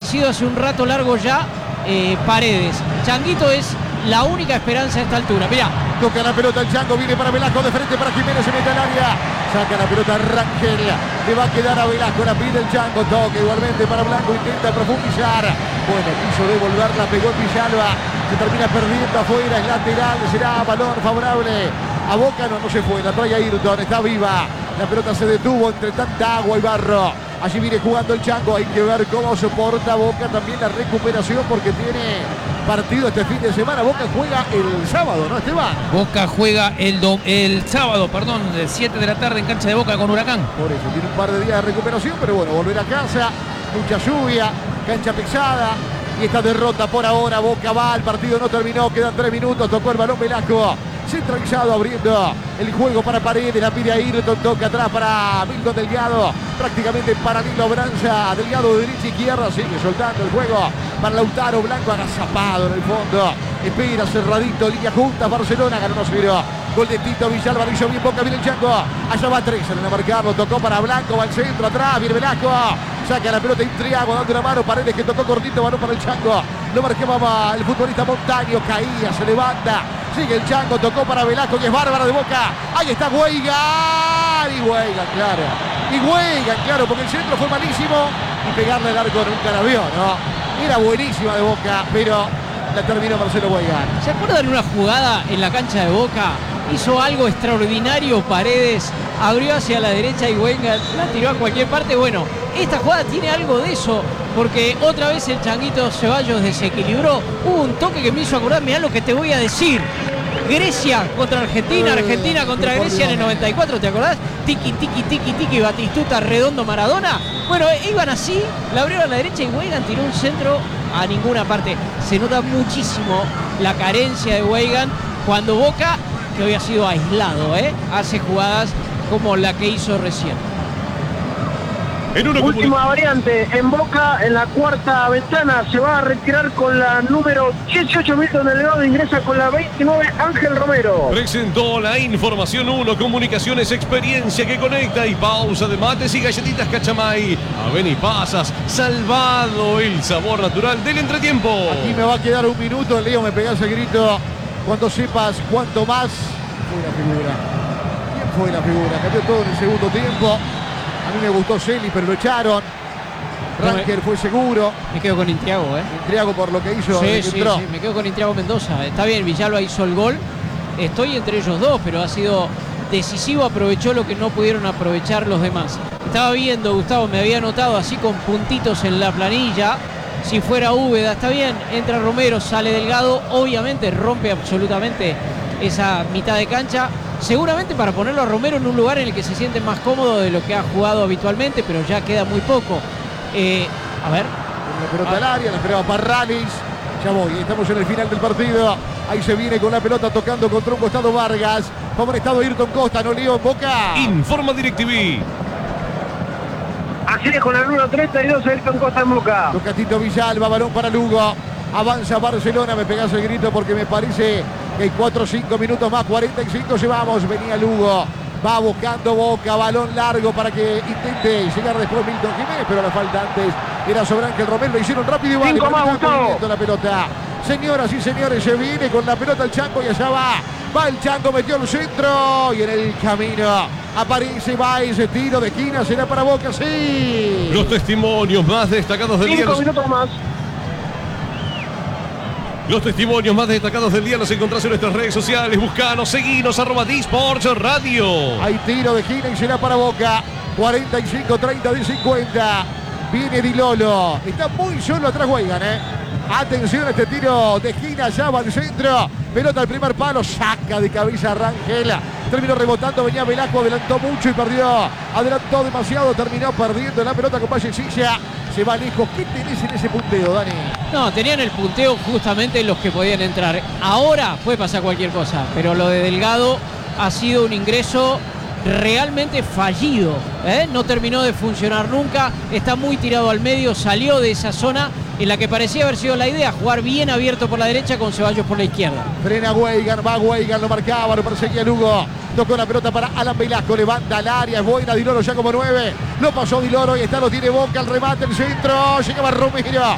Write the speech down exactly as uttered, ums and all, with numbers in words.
sido hace un rato largo ya eh, Paredes. Changuito es la única esperanza a esta altura. Mirá. Toca la pelota el Chango, viene para Velasco, de frente para Jiménez, se mete al área. Saca la pelota Rangel, le va a quedar a Velasco, la pide el Chango, toca igualmente para Blanco, intenta profundizar. Bueno, quiso devolverla, pegó en Villalba, se termina perdiendo afuera, es lateral, será balón favorable a Boca. No, no se fue, la trae Ayrton, está viva. La pelota se detuvo entre tanta agua y barro. Allí viene jugando el Chango, hay que ver cómo soporta Boca también la recuperación porque tiene partido este fin de semana. Boca juega el sábado, ¿no, Esteban? Boca juega el, do, el sábado, perdón, de siete de la tarde en cancha de Boca con Huracán. Por eso, tiene un par de días de recuperación, pero bueno, volver a casa, mucha lluvia, cancha pesada y esta derrota por ahora. Boca va, el partido no terminó, quedan tres minutos, tocó el balón Velasco. Centralizado abriendo el juego para Paredes, la pide Ayrton, toca atrás para Milton Delgado, prácticamente paralelo Branza, Delgado de derecha a izquierda, sigue soltando el juego para Lautaro, Blanco agazapado en el fondo, espera cerradito, línea junta, Barcelona, ganó uno cero, gol de Tito Villalba, lo hizo bien Boca, viene el Chango, allá va tres, en el marcarlo, tocó para Blanco, va al centro, atrás, viene Velasco, saca la pelota Intriago, dando una mano, Paredes que tocó cortito, balón para el Chango, lo marcaba el futbolista Montaño, caía, se levanta, sigue el Chango, tocó para Velasco, que es bárbara de Boca. Ahí está Weigan. Y Weigan, claro. Y Weigan, claro, porque el centro fue malísimo. Y pegarle al arco nunca la vio, ¿no? Era buenísima de Boca, pero la terminó Marcelo Weigan. ¿Se acuerdan una jugada en la cancha de Boca? Hizo algo extraordinario Paredes, abrió hacia la derecha y Weigan la tiró a cualquier parte. Bueno, esta jugada tiene algo de eso, porque otra vez el Changuito Ceballos desequilibró. Hubo un toque que me hizo acordar, mirá lo que te voy a decir. Grecia contra Argentina, Argentina contra Grecia en el noventa y cuatro, ¿te acordás? Tiki, tiki, tiki, tiki, Batistuta, Redondo, Maradona. Bueno, iban así, la abrieron a la derecha y Weigan tiró un centro a ninguna parte. Se nota muchísimo la carencia de Weigan cuando Boca, que hoy ha sido aislado, ¿eh? hace jugadas como la que hizo recién. En una última variante en Boca, en la cuarta ventana, se va a retirar con la número dieciocho Milton Delgado, ingresa con la veintinueve Ángel Romero. Presentó la información uno, comunicaciones, experiencia que conecta y pausa de mates y galletitas Cachamay. Aveni Pasas, salvado el sabor natural del entretiempo. Aquí me va a quedar un minuto, Leo, me pegás el grito cuando sepas cuánto más. Fue la figura. ¿Quién fue la figura? Cambió todo en el segundo tiempo. A mí me gustó Celi, pero lo echaron. Rangel fue seguro. Me quedo con Intriago, ¿eh? Intriago por lo que hizo. Sí, sí, sí, me quedo con Intriago Mendoza. Está bien, Villalba hizo el gol. Estoy entre ellos dos, pero ha sido decisivo. Aprovechó lo que no pudieron aprovechar los demás. Estaba viendo, Gustavo, me había notado así con puntitos en la planilla. Si fuera Úbeda, está bien. Entra Romero, sale Delgado. Obviamente rompe absolutamente esa mitad de cancha. Seguramente para ponerlo a Romero en un lugar en el que se siente más cómodo de lo que ha jugado habitualmente, pero ya queda muy poco. Eh, a ver. La pelota al área, la esperaba Parralis. Ya voy, estamos en el final del partido. Ahí se viene con la pelota tocando contra un costado Vargas. Favorecido Ayrton Costa, no lío en Boca. Informa DirecTV. Así es, con el número treinta y dos Ayrton Costa en Boca. Toca Tito Villalba, balón para Lugo. Avanza Barcelona, me pegás el grito porque me parece que hay cuatro o cinco minutos más, cuarenta y cinco llevamos. Venía Lugo, va buscando Boca, balón largo para que intente llegar después Milton Jiménez, pero la falta antes era sobre Ángel Romero, lo hicieron rápido y vale. Cinco más, Gustavo. La pelota. Señoras y señores, se viene con la pelota el Chango y allá va. Va el Chango, metió el centro y en el camino aparece Baez, tiro de esquina, será para Boca, sí. Los testimonios más destacados del día. Cinco minutos más. Los testimonios más destacados del día los encontrás en nuestras redes sociales. Buscanos, seguinos, arroba Disports Radio. Hay tiro de esquina y será para Boca. cuarenta y cinco treinta de cincuenta. Viene Di Lolo. Está muy solo atrás Weigan, ¿eh? Atención a este tiro de esquina, ya va al centro. Pelota al primer palo, saca de cabeza Rangel. Terminó rebotando, venía Velasco, adelantó mucho y perdió. Adelantó demasiado, terminó perdiendo la pelota con Vallecilla. Se va lejos. ¿Qué tenés en ese punteo, Dani? No, tenían el punteo justamente los que podían entrar. Ahora puede pasar cualquier cosa, pero lo de Delgado ha sido un ingreso realmente fallido, ¿eh? No terminó de funcionar nunca, está muy tirado al medio, salió de esa zona en la que parecía haber sido la idea, jugar bien abierto por la derecha con Ceballos por la izquierda. Frena Weigan, va Weigan, lo marcaba, lo perseguía Lugo. Tocó la pelota para Alan Velasco, levanta al área, es buena, Di Loro ya como nueve. Lo pasó Di Loro y está, lo tiene Boca, el remate, el centro, llegaba Romero.